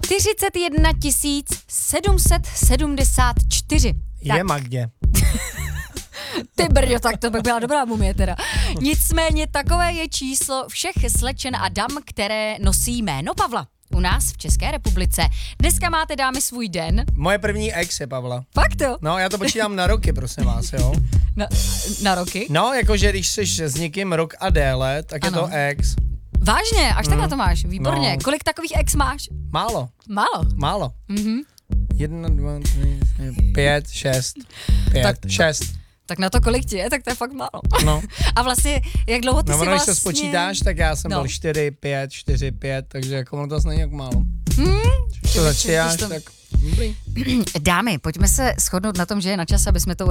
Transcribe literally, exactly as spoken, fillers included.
čtyřicet jedna tisíc sedm set sedmdesát čtyři. Je Magdě. Ty brďo, tak to by byla dobrá mumie teda. Nicméně takové je číslo všech slečen a dam, které nosí jméno Pavla. U nás v České republice. Dneska máte, dámy, svůj den. Moje první ex je Pavla. Fakt to? No, já to počítám na roky, prosím vás, jo. Na, na roky? No, jakože když jsi s někým rok a déle, tak ano. Je to ex. Vážně? Až takhle to máš? Výborně. No. Kolik takových ex máš? Málo. Málo? Málo. Mhm. Jedna, dva, tři, pět, šest. Pět, Tak- šest. Tak na to, kolik ti je, tak to je fakt málo. No. A vlastně, jak dlouho ty No, jsi ono, vlastně... když se spočítáš, tak já jsem No. byl čtyři, pět, čtyři, pět, takže jako ono to není jak málo. Hmm? Když to začítáš, to- tak dobrý. Dámy, pojďme se shodnout na tom, že je na čase, aby jsme to